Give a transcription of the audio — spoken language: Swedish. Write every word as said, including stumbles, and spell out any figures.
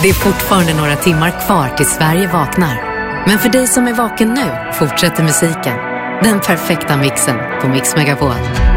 Det är fortfarande några timmar kvar till Sverige vaknar. Men för dig som är vaken nu fortsätter musiken. Den perfekta mixen på Mix Megapol.